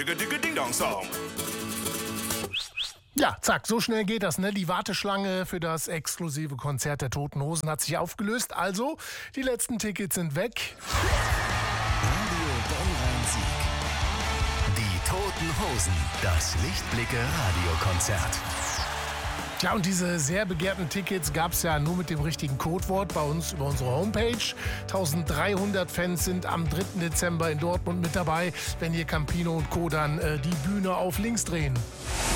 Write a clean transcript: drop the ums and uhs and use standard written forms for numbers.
Digga-digga-ding-dong-Song. Ja, zack, so schnell geht das, ne? Die Warteschlange für das exklusive Konzert der Toten Hosen hat sich aufgelöst. Also, die letzten Tickets sind weg. Radio Bonn-Rhein-Sieg. Die Toten Hosen. Das Lichtblicke-Radiokonzert. Tja, und diese sehr begehrten Tickets gab es ja nur mit dem richtigen Codewort bei uns über unsere Homepage. 1300 Fans sind am 3. Dezember in Dortmund mit dabei, wenn hier Campino und Co. dann die Bühne auf links drehen.